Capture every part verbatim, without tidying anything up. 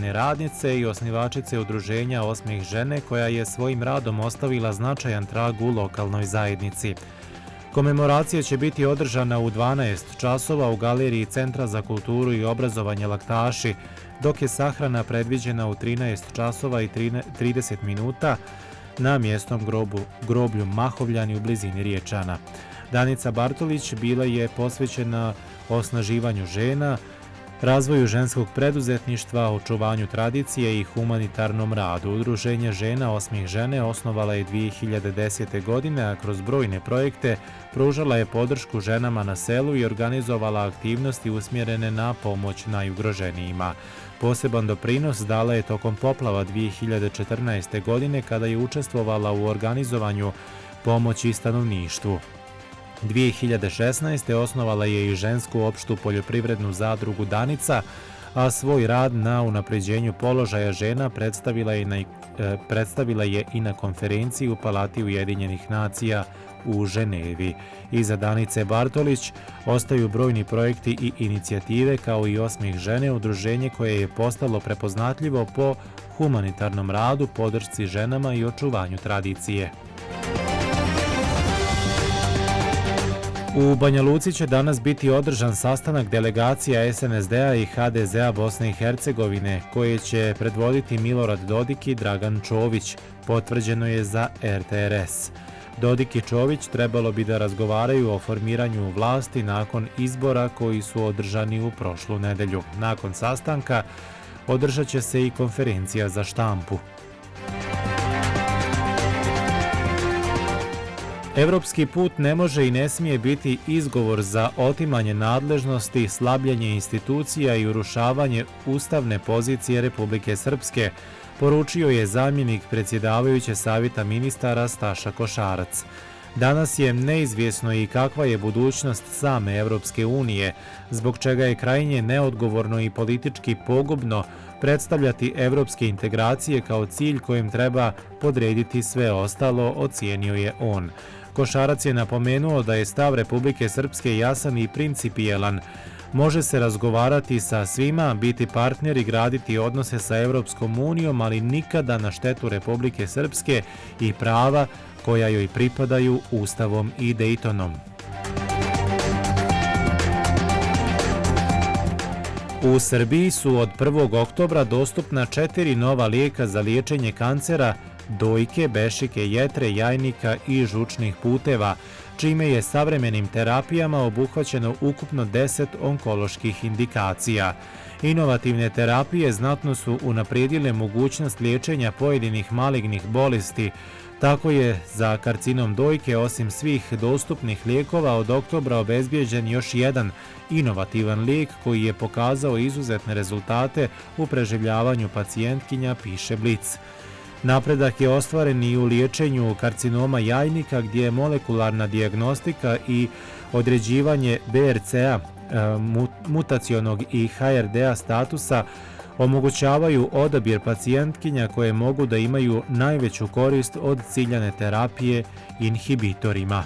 socijalne radnice i osnivačice udruženja Osmijeh žene koja je svojim radom ostavila značajan trag u lokalnoj zajednici. Komemoracija će biti održana u dvanaest časova u galeriji Centra za kulturu i obrazovanje Laktaši, dok je sahrana predviđena u trinaest časova i trideset minuta na mjesnom grobu, groblju Mahovljani u blizini Riječana. Danica Bartolić bila je posvećena osnaživanju žena, razvoju ženskog preduzetništva, očuvanju tradicije i humanitarnom radu. Udruženje žena Osmijeh žene osnovala je dvije hiljade desete. godine, a kroz brojne projekte pružala je podršku ženama na selu i organizovala aktivnosti usmjerene na pomoć najugroženijima. Poseban doprinos dala je tokom poplava dvije hiljade četrnaeste. godine kada je učestvovala u organizovanju pomoći stanovništvu. dvije hiljade šesnaeste. osnovala je i žensku opštu poljoprivrednu zadrugu Danica, a svoj rad na unapređenju položaja žena predstavila je, na, predstavila je i na konferenciji u Palati Ujedinjenih nacija u Ženevi. Iza Danice Bartolić ostaju brojni projekti i inicijative kao i Osmijeh žene, udruženje koje je postalo prepoznatljivo po humanitarnom radu, podršci ženama i očuvanju tradicije. U Banja Luci će danas biti održan sastanak delegacija es en es de a i ha de ze a Bosne i Hercegovine, koje će predvoditi Milorad Dodik i Dragan Čović, potvrđeno je za er te er es. Dodik i Čović trebalo bi da razgovaraju o formiranju vlasti nakon izbora koji su održani u prošlu nedelju. Nakon sastanka održat će se i konferencija za štampu. Evropski put ne može i ne smije biti izgovor za otimanje nadležnosti, slabljenje institucija i urušavanje ustavne pozicije Republike Srpske, poručio je zamjenik predsjedavajuće Savjeta ministara Staša Košarac. Danas je neizvjesno i kakva je budućnost same Evropske unije, zbog čega je krajnje neodgovorno i politički pogubno predstavljati evropske integracije kao cilj kojem treba podrediti sve ostalo, ocijenio je on. Košarac je napomenuo da je stav Republike Srpske jasan i principijelan. Može se razgovarati sa svima, biti partner i graditi odnose sa Evropskom unijom, ali nikada na štetu Republike Srpske i prava koja joj pripadaju Ustavom i Dejtonom. U Srbiji su od prvog oktobra dostupna četiri nova lijeka za liječenje kancera dojke, bešike, jetre, jajnika i žučnih puteva, čime je savremenim terapijama obuhvaćeno ukupno deset onkoloških indikacija. Inovativne terapije znatno su unaprijedile mogućnost liječenja pojedinih malignih bolesti. Tako je za karcinom dojke osim svih dostupnih lijekova od oktobra obezbijeđen još jedan inovativan lijek koji je pokazao izuzetne rezultate u preživljavanju pacijentkinja, piše Blic. Napredak je ostvaren i u liječenju karcinoma jajnika gdje je molekularna dijagnostika i određivanje be er ce a, mutacionog i ha er de a statusa omogućavaju odabir pacijentkinja koje mogu da imaju najveću korist od ciljane terapije inhibitorima.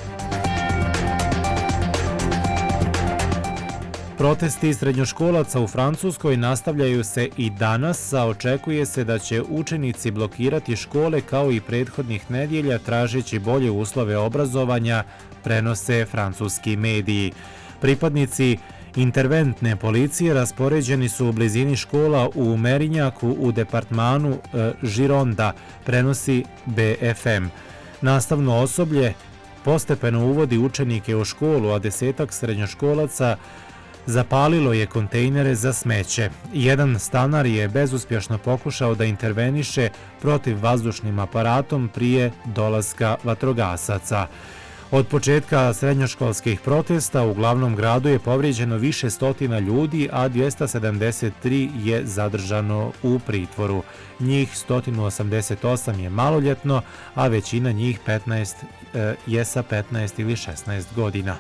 Protesti srednjoškolaca u Francuskoj nastavljaju se i danas, a očekuje se da će učenici blokirati škole kao i prethodnih nedjelja tražeći bolje uslove obrazovanja, prenose francuski mediji. Pripadnici interventne policije raspoređeni su u blizini škola u Merinjaku u departmanu Žironda, prenosi be ef em. Nastavno osoblje postepeno uvodi učenike u školu, a desetak srednjoškolaca zapalilo je kontejnere za smeće. Jedan stanar je bezuspješno pokušao da interveniše protiv vazdušnim aparatom prije dolaska vatrogasaca. Od početka srednjoškolskih protesta u glavnom gradu je povrijeđeno više stotina ljudi, a dvjesto sedamdeset tri je zadržano u pritvoru. Njih sto osamdeset osam je maloljetno, a većina njih petnaest je sa petnaest ili šesnaest godina.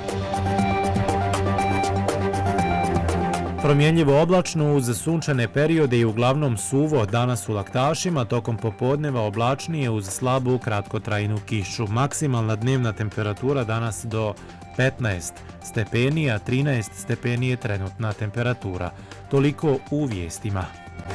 Promjenljivo oblačno uz sunčane periode i uglavnom suvo danas u Laktašima, tokom popodneva oblačnije uz slabu kratkotrajnu kišu. Maksimalna dnevna temperatura danas do petnaest stepeni, a trinaest stepeni je trenutna temperatura. Toliko u vijestima.